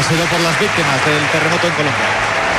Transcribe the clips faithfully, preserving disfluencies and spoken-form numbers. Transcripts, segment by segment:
sido por las víctimas del terremoto en Colombia.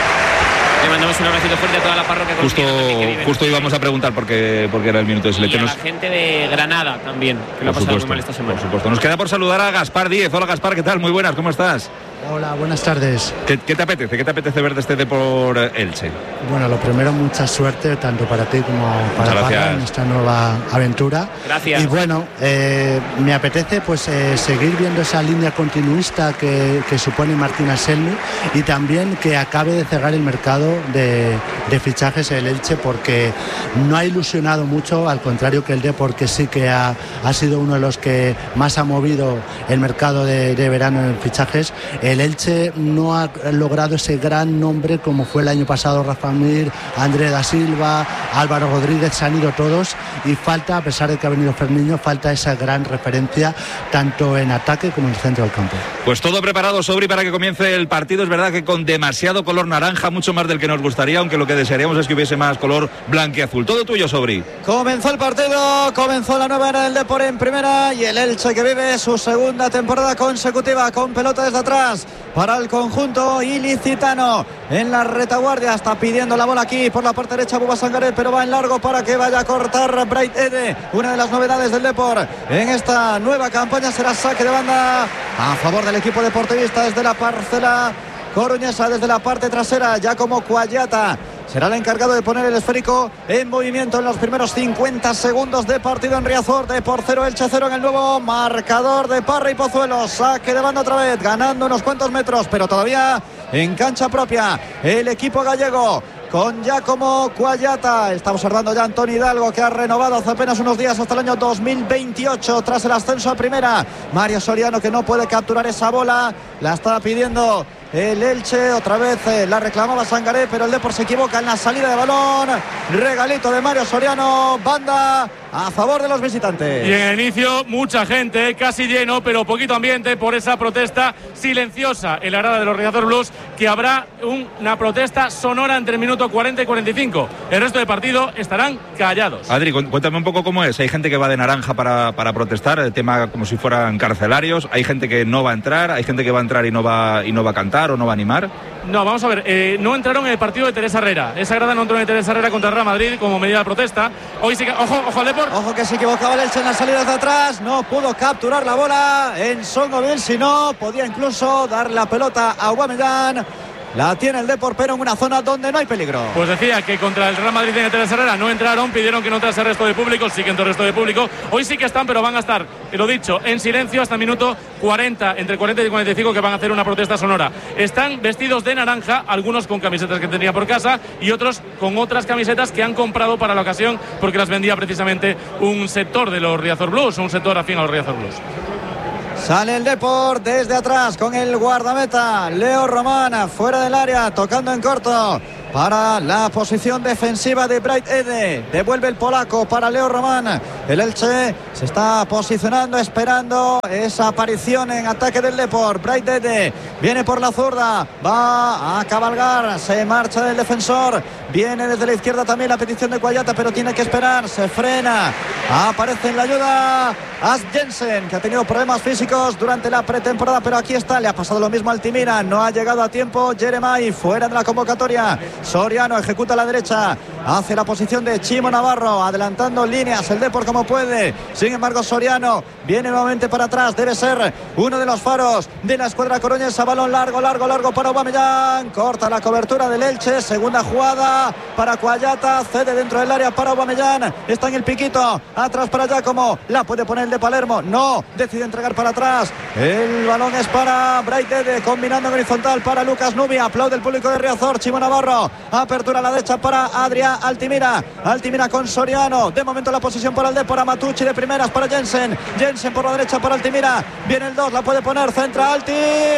Le mandamos un abracito fuerte a toda la parroquia Justo, que justo íbamos a preguntar por qué, por qué era el minuto de silencio. Y a la gente de Granada también, que lo ha pasado muy mal esta semana. Por supuesto. Nos queda por saludar a Gaspar Díez. Hola Gaspar, ¿qué tal? Muy buenas, ¿cómo estás? Hola, buenas tardes. ¿Qué, qué te apetece? ¿Qué te apetece ver de este Depor Elche? Bueno, lo primero, mucha suerte tanto para ti como para Parra en esta nueva aventura. Gracias. Y bueno, eh, me apetece pues eh, seguir viendo esa línea continuista que, que supone Martín Anselmi y también que acabe de cerrar el mercado de, de fichajes el Elche, porque no ha ilusionado mucho, al contrario que el Depor, que sí que ha, ha sido uno de los que más ha movido el mercado de, de verano en fichajes. El Elche no ha logrado ese gran nombre como fue el año pasado Rafa Mir, André da Silva, Álvaro Rodríguez, se han ido todos y falta, a pesar de que ha venido Fermiño, falta esa gran referencia tanto en ataque como en el centro del campo. Pues todo preparado, Sobri, para que comience el partido. Es verdad que con demasiado color naranja, mucho más del que nos gustaría, aunque lo que desearíamos es que hubiese más color blanquiazul. Todo tuyo, Sobri. Comenzó el partido, comenzó la nueva era del Depor en primera y el Elche que vive su segunda temporada consecutiva con pelota desde atrás para el conjunto ilicitano. En la retaguardia está pidiendo la bola aquí por la parte derecha Bouba Sangaré, pero va en largo para que vaya a cortar Bright Ede. Una de las novedades del Depor en esta nueva campaña será saque de banda a favor del equipo deportivista desde la parcela coruñesa, desde la parte trasera. Giacomo Cuagliata será el encargado de poner el esférico en movimiento en los primeros cincuenta segundos de partido en Riazor. De por cero, Elche cero en el nuevo marcador de Parra y Pozuelo. Saque de banda otra vez, ganando unos cuantos metros, pero todavía en cancha propia el equipo gallego con Giacomo Cuagliata. Está observando ya Antoni Hidalgo, que ha renovado hace apenas unos días hasta el año dos mil veintiocho tras el ascenso a primera. Mario Soriano, que no puede capturar esa bola, la está pidiendo el Elche, otra vez eh, la reclamaba Sangaré, pero el Depor se equivoca en la salida de balón. Regalito de Mario Soriano, banda a favor de los visitantes. Y en el inicio mucha gente, casi lleno, pero poquito ambiente por esa protesta silenciosa en la grada de los Riazor Blues, que habrá un, una protesta sonora entre el minuto cuarenta y cuarenta y cinco. El resto del partido estarán callados. Adri, cuéntame un poco cómo es. Hay gente que va de naranja para, para protestar, el tema como si fueran carcelarios. Hay gente que no va a entrar, hay gente que va a entrar y no va, y no va a cantar o no va a animar. No, vamos a ver, eh, no entraron en el partido de Teresa Herrera. Esa grada no entró en Teresa Herrera contra el Real Madrid como medida de protesta. Hoy sí que, ojo, ojo al Depor. Ojo que se equivocaba el Elche en las salidas de atrás. No pudo capturar la bola en Songoville, si no, podía incluso dar la pelota a Aubameyang. La tiene el Depor, pero en una zona donde no hay peligro. Pues decía que contra el Real Madrid en Teresa Herrera no entraron, pidieron que no entrase el resto de público, sí que entró el resto de público. Hoy sí que están, pero van a estar, lo dicho, en silencio hasta el minuto cuarenta, entre cuarenta y cuarenta y cinco, que van a hacer una protesta sonora. Están vestidos de naranja, algunos con camisetas que tenía por casa y otros con otras camisetas que han comprado para la ocasión, porque las vendía precisamente un sector de los Riazor Blues, un sector afín a los Riazor Blues. Sale el Depor desde atrás con el guardameta Leo Román fuera del área, tocando en corto para la posición defensiva de Bright Ede. Devuelve el polaco para Leo Román. El Elche se está posicionando, esperando esa aparición en ataque del Depor. Bright Ede viene por la zurda, va a cabalgar, se marcha del defensor, viene desde la izquierda también la petición de Cuagliata, pero tiene que esperar, se frena, aparece en la ayuda As Jensen, que ha tenido problemas físicos durante la pretemporada, pero aquí está, le ha pasado lo mismo al Altimira, no ha llegado a tiempo Jeremai, fuera de la convocatoria. Soriano ejecuta a la derecha, hace la posición de Chimo Navarro, adelantando líneas el Depor como puede. Sin embargo, Soriano viene nuevamente para atrás, debe ser uno de los faros de la escuadra coruñesa. Balón largo, largo, largo para Aubameyang, corta la cobertura del Elche, segunda jugada para Cuagliata, cede dentro del área para Aubameyang, está en el piquito, atrás para Giacomo, la puede poner el de Palermo, no, decide entregar para atrás, el balón es para Bright Ede, combinando en horizontal para Lucas Nubia, aplaude el público de Riazor. Chimo Navarro, apertura a la derecha para Adrián Altimira, Altimira con Soriano, de momento la posición para el Depor, Matucci de primeras para Jensen, Jensen por la derecha para Altimira, viene el dos, la puede poner, centra Alti,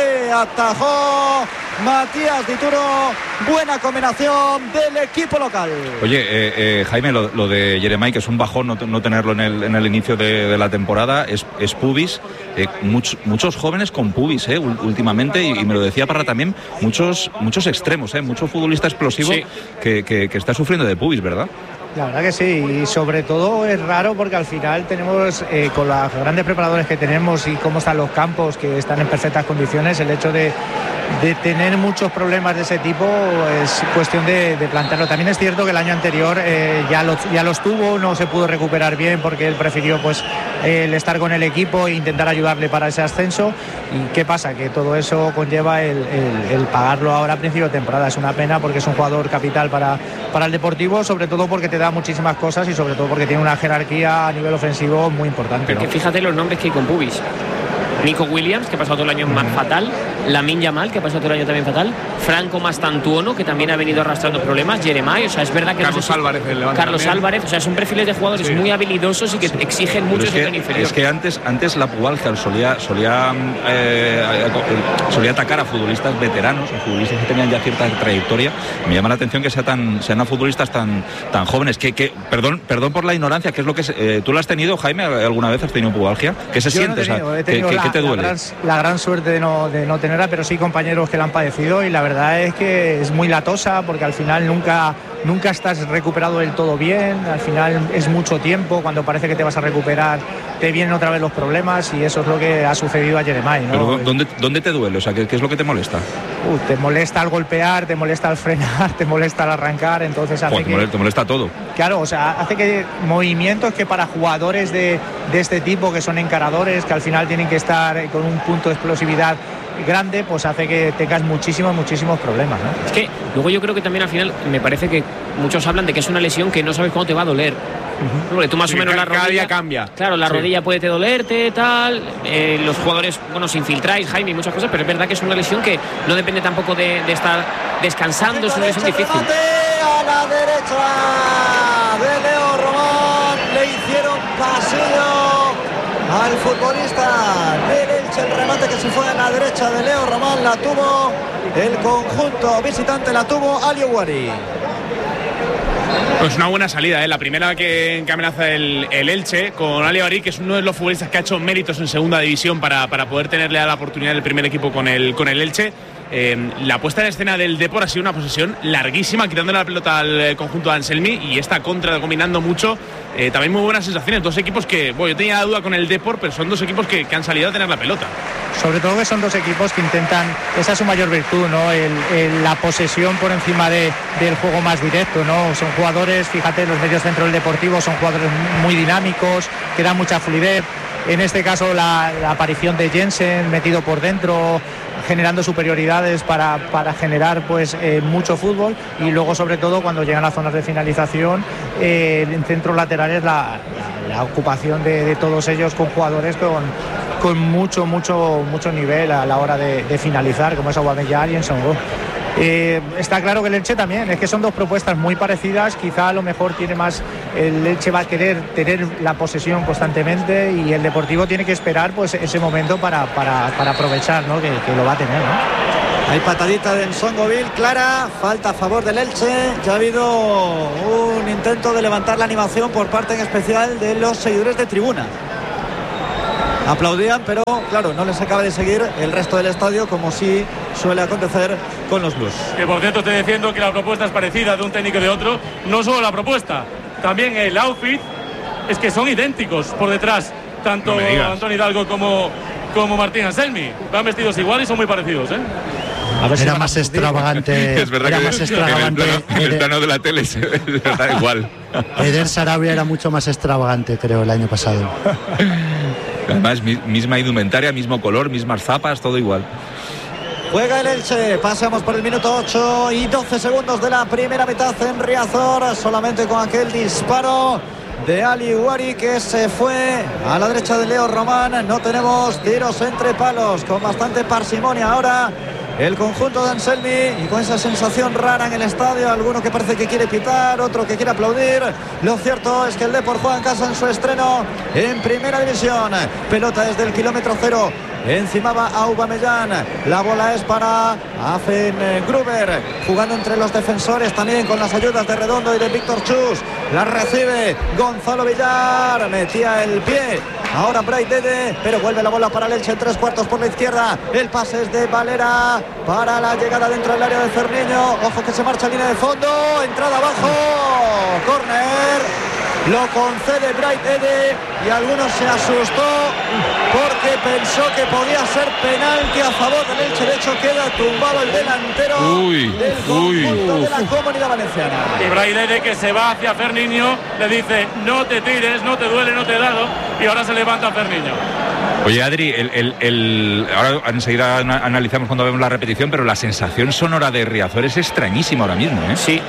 atajó Matías Dituro, buena combinación del equipo local. Oye, eh, eh, Jaime, lo, lo de Jeremai, que es un bajón no, no tenerlo en el, en el inicio de, de la temporada, es, es pubis, eh, much, muchos jóvenes con pubis eh, últimamente, y, y me lo decía Parra también, muchos, muchos extremos, eh, mucho futbolista explosivo sí. que, que, que está sufriendo de pubis, ¿verdad? La verdad que sí, y sobre todo es raro porque al final tenemos, eh, con los grandes preparadores que tenemos y cómo están los campos, que están en perfectas condiciones, el hecho de de tener muchos problemas de ese tipo es cuestión de, de plantearlo. También es cierto que el año anterior eh, ya, los, ya los tuvo, no se pudo recuperar bien porque él prefirió pues el estar con el equipo e intentar ayudarle para ese ascenso. ¿Y qué pasa? Que todo eso conlleva el, el, el pagarlo ahora a principio de temporada. Es una pena porque es un jugador capital para, para el Deportivo, sobre todo porque te da muchísimas cosas y sobre todo porque tiene una jerarquía a nivel ofensivo muy importante, ¿no? Porque fíjate los nombres que hay con Pubis. Nico Williams, que ha pasado todo el año más fatal, Lamine Yamal, que ha pasado todo el año también fatal, Franco Mastantuono, que también ha venido arrastrando problemas, Jeremiah, o sea, es verdad que Carlos no sé, Álvarez, el Carlos también. Álvarez, o sea, son perfiles de jugadores sí. muy habilidosos y que exigen mucho ese plan inferior. Es que antes, antes la Pugalcar solía, solía, eh, solía atacar a futbolistas veteranos, a futbolistas que tenían ya cierta trayectoria. Me llama la atención que sea tan, sean a futbolistas tan, tan jóvenes. Que, que, perdón, perdón por la ignorancia, ¿qué es lo que eh, tú lo has tenido, Jaime? ¿Alguna vez has tenido pubalgia? ¿Qué se Yo siente? No he tenido, o sea, he tenido ¿qué, la, ¿qué te duele? La gran, la gran suerte de no, de no tenerla, pero sí compañeros que la han padecido y la verdad es que es muy latosa porque al final nunca, nunca estás recuperado del todo bien, al final es mucho tiempo, cuando parece que te vas a recuperar te vienen otra vez los problemas y eso es lo que ha sucedido a Jeremiah, ¿no? Pero ¿dónde, dónde te duele? O sea, ¿qué, qué es lo que te molesta? Uh, te molesta al golpear, te molesta al frenar, te molesta al arrancar, entonces hace Joder, que... te molesta, te molesta todo. Claro, o sea, hace que movimientos que para jugadores de, de este tipo, que son encaradores, que al final tienen que estar con un punto de explosividad grande, pues hace que tengas muchísimos, muchísimos problemas, ¿no? Es que luego yo creo que también al final me parece que muchos hablan de que es una lesión que no sabes cuándo te va a doler. Uh-huh. Porque tú más sí, o menos la rodilla... Cada día cambia. Claro, la sí. rodilla puede te dolerte, tal... Eh, los jugadores, bueno, os infiltráis, Jaime, y muchas cosas, pero es verdad que es una lesión que no depende tampoco de, de estar descansando, es una lesión difícil. A la derecha de Leo Román, le hicieron pasillo al futbolista del Elche, el remate que se fue a la derecha de Leo Román, la tuvo el conjunto visitante, la tuvo Ali Ouari. Pues una buena salida, ¿eh? La primera que, que amenaza el, el Elche con Ali Ouari, que es uno de los futbolistas que ha hecho méritos en segunda división para, para poder tenerle a la oportunidad del primer equipo con el, con el Elche. Eh, la puesta en escena del Depor ha sido una posesión larguísima, quitándole la pelota al conjunto de Anselmi y esta contra combinando mucho. Eh, también muy buenas sensaciones, dos equipos que, bueno, yo tenía la duda con el Depor, pero son dos equipos que, que han salido a tener la pelota. Sobre todo que son dos equipos que intentan, esa es su mayor virtud, ¿no? El, el, la posesión por encima de, del juego más directo, ¿no? Son jugadores, fíjate, los medios centro del Deportivo son jugadores muy dinámicos, que dan mucha fluidez. En este caso la, la aparición de Jensen metido por dentro, generando superioridades para, para generar pues eh, mucho fútbol, y luego sobre todo cuando llegan a zonas de finalización eh, en centros laterales la, la, la ocupación de, de todos ellos con jugadores con, con mucho mucho mucho nivel a la hora de, de finalizar, como es Aubameyang y Nsongo. Eh, está claro que el Elche también, es que son dos propuestas muy parecidas, quizá a lo mejor tiene más, el Elche va a querer tener la posesión constantemente y el Deportivo tiene que esperar pues ese momento para, para, para aprovechar, ¿no? que, que lo va a tener, ¿no? Hay patadita de Nsongoville, clara, falta a favor del Elche. Ya ha habido un intento de levantar la animación por parte en especial de los seguidores de tribuna. Aplaudían, pero claro, no les acaba de seguir el resto del estadio, como sí suele acontecer con los Blues. Que por cierto estoy diciendo que la propuesta es parecida de un técnico y de otro. No solo la propuesta, también el outfit, es que son idénticos por detrás, tanto no Antonio Hidalgo como, como Martín Anselmi. Van vestidos igual y son muy parecidos, ¿eh? A ver si era más extravagante. Es verdad era que más extravagante. En el plano, en el plano de la tele se da igual. Eder Sarabia era mucho más extravagante, creo, el año pasado. Además, misma indumentaria, mismo color, mismas zapas, todo igual. Juega el Elche, pasamos por el minuto ocho y doce segundos de la primera mitad en Riazor, solamente con aquel disparo de Ali Ouari que se fue a la derecha de Leo Román. No tenemos tiros entre palos, con bastante parsimonia ahora el conjunto de Anselmi, y con esa sensación rara en el estadio, alguno que parece que quiere pitar, otro que quiere aplaudir. Lo cierto es que el Depor juega en casa en su estreno en primera división. Pelota desde el kilómetro cero, encimaba a Aubameyang, la bola es para Afen Gruber, jugando entre los defensores también con las ayudas de Redondo y de Víctor Chus. La recibe Gonzalo Villar, metía el pie ahora Bright Dede, pero vuelve la bola para el Elche en tres cuartos por la izquierda. El pase es de Valera para la llegada dentro del área de Cerniño. Ojo que se marcha línea de fondo, entrada abajo, córner lo concede Bright Ede y algunos se asustó porque pensó que podía ser penalti a favor del Elche. De hecho queda tumbado el delantero uy, del conjunto uy, de la Comunidad Valenciana. Y Bright Ede, que se va hacia Ferniño, le dice no te tires, no te duele, no te he dado, y ahora se levanta Ferniño. Oye, Adri, el, el, el, ahora enseguida analizamos cuando vemos la repetición, pero la sensación sonora de Riazor es extrañísima ahora mismo, ¿eh? Sí.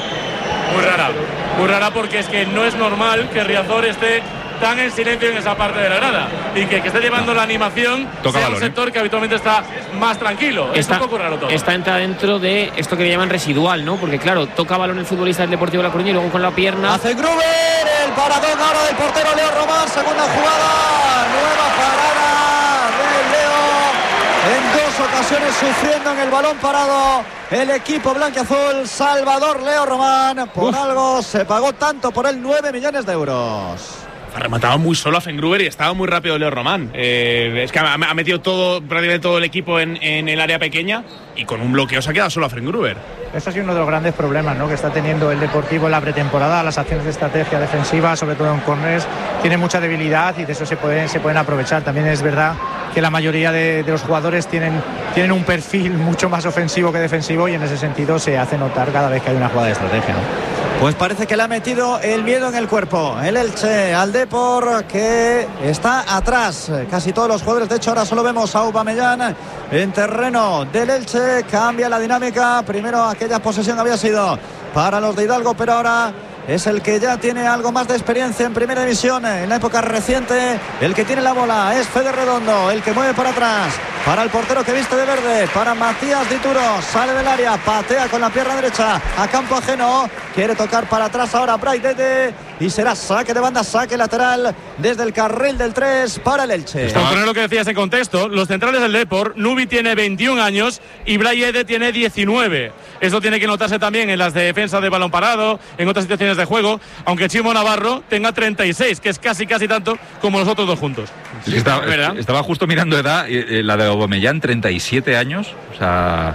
Muy rara, muy rara, porque es que no es normal que Riazor esté tan en silencio en esa parte de la grada y que, que esté llevando no. la animación Toca sea balón, un sector ¿eh? que habitualmente está más tranquilo. Está, es un poco raro todo. Está entra dentro de esto que le llaman residual, ¿no? Porque claro, toca balón el futbolista del Deportivo de La Coruña y luego con la pierna hace Gruber, el paradón ahora del portero Leo Román, segunda jugada, nueva parada de Leo, en dos ocasiones sufriendo en el balón parado el equipo blanquiazul. Salvador Leo Román, por Uf. algo se pagó tanto por él, nueve millones de euros. Ha rematado muy solo a Fengruber y estaba muy rápido Leo Román. Eh, es que ha, ha metido todo, prácticamente todo el equipo en, en el área pequeña y con un bloqueo se ha quedado solo a Fengruber. Eso ha sido uno de los grandes problemas, ¿no?, que está teniendo el Deportivo en la pretemporada. Las acciones de estrategia defensiva, sobre todo en corners, tienen mucha debilidad y de eso se pueden, se pueden aprovechar. También es verdad que la mayoría de, de los jugadores tienen, tienen un perfil mucho más ofensivo que defensivo y en ese sentido se hace notar cada vez que hay una jugada de estrategia, ¿no? Pues parece que le ha metido el miedo en el cuerpo el Elche al Depor, que está atrás. Casi todos los jugadores, de hecho ahora solo vemos a Aubameyang en terreno del Elche. Cambia la dinámica. Primero aquella posesión había sido para los de Hidalgo, pero ahora es el que ya tiene algo más de experiencia en primera división en la época reciente. El que tiene la bola es Fede Redondo, el que mueve para atrás para el portero que viste de verde, para Matías Dituro, sale del área, patea con la pierna derecha a campo ajeno, quiere tocar para atrás ahora Bright Ede y será saque de banda, saque lateral desde el carril del tres para el Elche. Por poner lo que decías en contexto, los centrales del Depor, Nubi tiene veintiún años y Bright Ede tiene diecinueve. Eso tiene que notarse también en las defensas de balón parado, en otras situaciones de juego, aunque Chimo Navarro tenga treinta y seis, que es casi casi tanto como los otros dos juntos. Sí, estaba, estaba justo mirando edad, la de Aubameyang, treinta y siete años, o sea,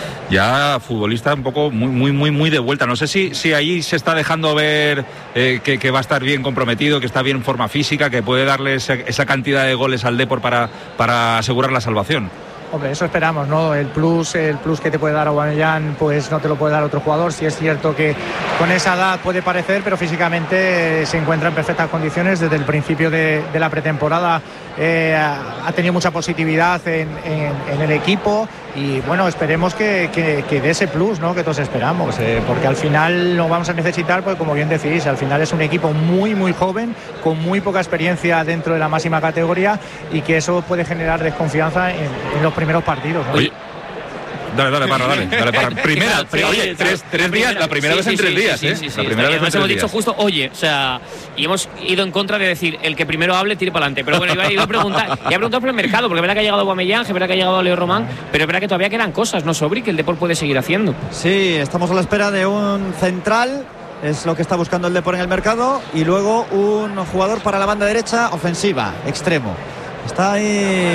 ya futbolista un poco muy muy muy muy de vuelta. No sé si, si ahí se está dejando ver eh, que, que va a estar bien comprometido, que está bien en forma física, que puede darle esa, esa cantidad de goles al Depor para, para asegurar la salvación. Hombre, eso esperamos, ¿no? El plus, el plus que te puede dar Aubameyang, pues no te lo puede dar otro jugador. Sí es cierto que con esa edad puede parecer, pero físicamente se encuentra en perfectas condiciones. Desde el principio de, de la pretemporada eh, ha tenido mucha positividad en, en, en el equipo y bueno, esperemos que, que, que dé ese plus, ¿no?, que todos esperamos, eh, porque al final lo vamos a necesitar, porque como bien decís, al final es un equipo muy muy joven, con muy poca experiencia dentro de la máxima categoría y que eso puede generar desconfianza en, en los primeros partidos, ¿no? Oye. Dale, dale, para, dale, dale, para. Primera, sí, oye, sí, tres, tres días, la primera sí, vez sí, en tres sí, días, sí, ¿eh? Sí, sí, la primera sí, vez en tres hemos días. dicho justo, oye, o sea, y hemos ido en contra de decir, el que primero hable, tire para adelante. Pero bueno, iba, iba a preguntar, iba a preguntar por el mercado, porque es verdad que ha llegado Aubameyang, es verdad que ha llegado Leo Román, pero es verdad que todavía quedan cosas, ¿no, Sobri, que el Depor puede seguir haciendo? Sí, estamos a la espera de un central, es lo que está buscando el Depor en el mercado, y luego un jugador para la banda derecha ofensiva, extremo. Está ahí